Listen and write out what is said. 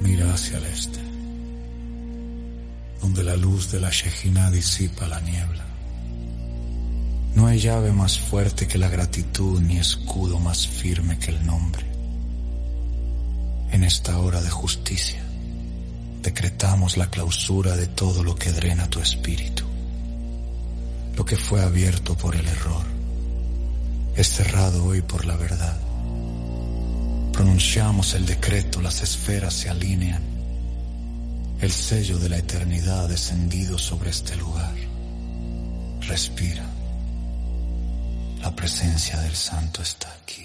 Mira hacia el este, donde la luz de la Shejina disipa la niebla. No hay llave más fuerte que la gratitud, ni escudo más firme que el nombre. En esta hora de justicia, decretamos la clausura de todo lo que drena tu espíritu. Lo que fue abierto por el error, es cerrado hoy por la verdad. Pronunciamos el decreto, las esferas se alinean. El sello de la eternidad ha descendido sobre este lugar. Respira. La presencia del Santo está aquí.